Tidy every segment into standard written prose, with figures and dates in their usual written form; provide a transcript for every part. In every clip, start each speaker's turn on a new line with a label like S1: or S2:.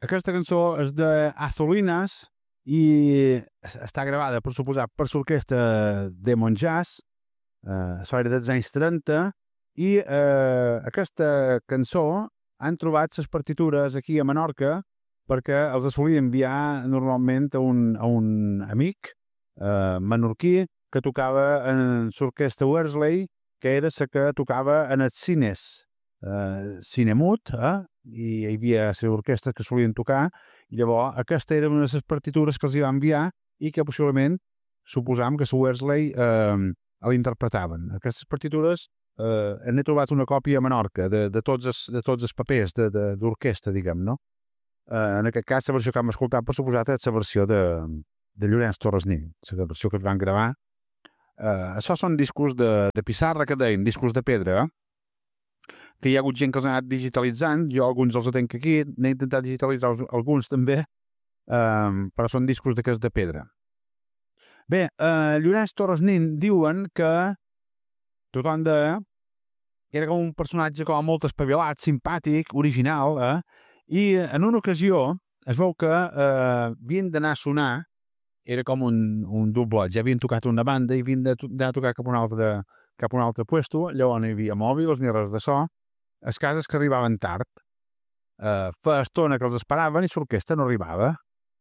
S1: Aquesta cançó és d'Azolinas i està gravada, per suposar, per l'orquestra Demon Jazz, això era dels anys 30, i aquesta cançó han trobat les partitures aquí a Menorca perquè els solia enviar normalment a un amic menorquí que tocava en l'orquestra Worsley, que era la que tocava en els cines Cinemut, i hi havia les orquestres que solien tocar, i llavors aquesta era una de les partitures que els hi va enviar i que possiblement suposam que la Worsley l'interpretaven. Aquestes partitures n'he trobat una còpia a Menorca de tots els papers d'orquestra, diguem, no? En aquest cas, la versió que hem escoltat, per suposat, és la versió de Llorenç Torres Nin, la versió que es van gravar. Això són discos de pissarra, que deien, discos de pedra, que hi ha hagut gent que els ha anat digitalitzant, jo alguns els tenc aquí, n'he intentat digitalitzar alguns també, però són discos d'aquests de pedra. Bé, Llorenç Torres Nin diuen que tothom deia que era com un personatge com molt espavilat, simpàtic, original, i en una ocasió es veu que havien d'anar a sonar, era com un doblot, ja havien tocat una banda i havien d'anar a tocar cap a un altre puesto, llavors no hi havia mòbils ni res de so, les cases que arribaven tard, fa estona que els esperaven i l'orquestra no arribava.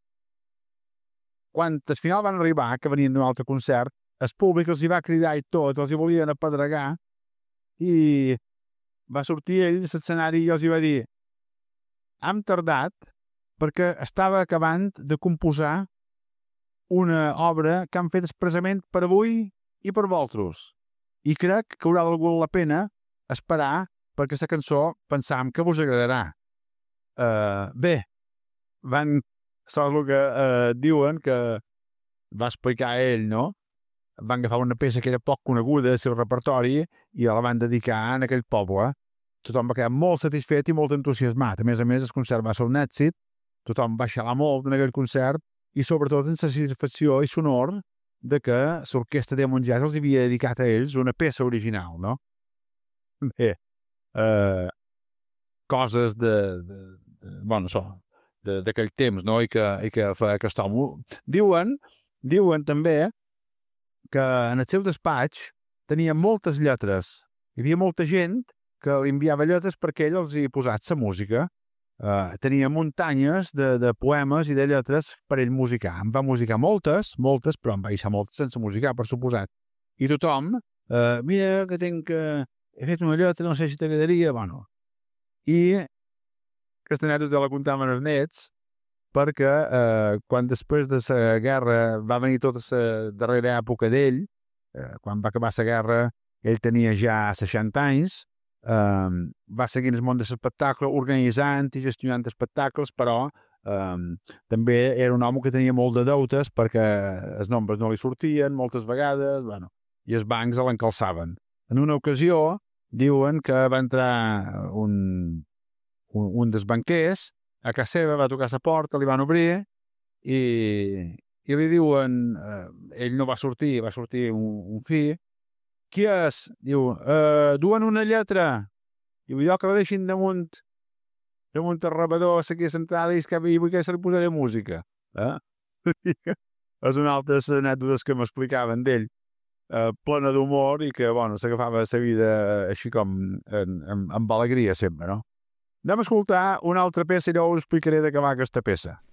S1: Quan al final van arribar, que venien d'un altre concert, el públic els hi va cridar i tot, els hi volien apedregar, i va sortir ell a l'escenari i els hi va dir: hem tardat perquè estava acabant de composar una obra que han fet expressament per avui i per vosaltres. I crec que haurà valgut la pena esperar perquè la cançó pensam que vos agradarà. Bé, això és el que diuen que va explicar ell, no? Van agafar una peça que era poc coneguda del seu repertori i la van dedicar en aquell poble. Tothom va quedar molt satisfet i molt entusiasmat. A més, el concert va ser un èxit, tothom va xalar molt en aquell concert i sobretot en la satisfacció i l'honor de que l'orquestra Demon Jazz els havia dedicat a ells una peça original, no? Bé, coses d'aquell temps, no? I que fa aquest home. Diuen també que en el seu despatx tenia moltes lletres. Hi havia molta gent que li enviava lletres perquè ell els hi posat la música. Tenia muntanyes de poemes i de lletres per ell musicar. En va musicar moltes, però en va deixar moltes sense musicar, per suposat. I tothom, mira que he fet una lletra, no sé si t'agradaria, bueno. I aquesta anècdota la contaven els nets perquè quan després de la guerra va venir tota la darrera època d'ell, quan va acabar la guerra, ell tenia ja 60 anys, va seguir el món de l'espectacle, organitzant i gestionant espectacles, però també era un home que tenia molt de deutes perquè els nombres no li sortien moltes vegades, bueno, i els bancs l'encalçaven. En una ocasió, diuen que va entrar un dels banquers a casa seva, va tocar la porta, li van obrir i li diuen, ell no va sortir, va sortir un fill. Qui és? Diu, duen una lletra. Diu, jo que la deixin damunt el rebedor, aquí sentada, i vull que se li posaré música. És una altra anècdotes que m'explicaven d'ell, plena d'humor i que, bueno, s'agafava la vida així com amb alegria sempre, no? Anem a escoltar una altra peça i llavors us explicaré de què va aquesta peça.